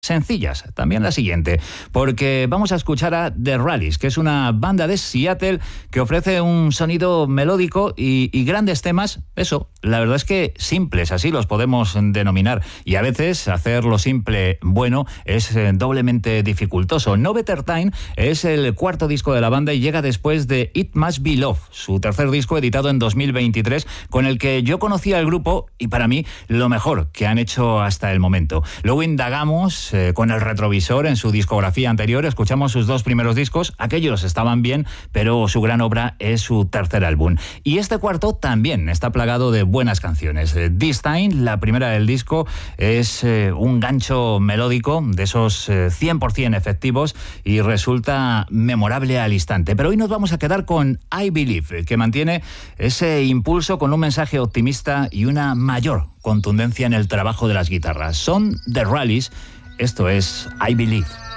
sencillas, también la siguiente, porque vamos a escuchar a The Rallies, que es una banda de Seattle que ofrece un sonido melódico y grandes temas, eso, la verdad es que simples, así los podemos denominar, y a veces hacer lo simple bueno es doblemente dificultoso. No Better Time es el cuarto disco de la banda y llega después de It Must Be Love, su tercer disco editado en 2023, con el que yo conocí al grupo y para mí lo mejor que han hecho hasta el momento. Luego indagamos con el retrovisor en su discografía anterior, escuchamos sus dos primeros discos, aquellos estaban bien, pero su gran obra es su tercer álbum. Y este cuarto también está plagado de buenas canciones. This Time, la primera del disco, es un gancho melódico de esos 100% efectivos y resulta memorable al instante. Pero hoy nos vamos a quedar con I Believe, que mantiene ese impulso con un mensaje optimista y una mayor contundencia en el trabajo de las guitarras. Son The Rallies. Esto es I Believe.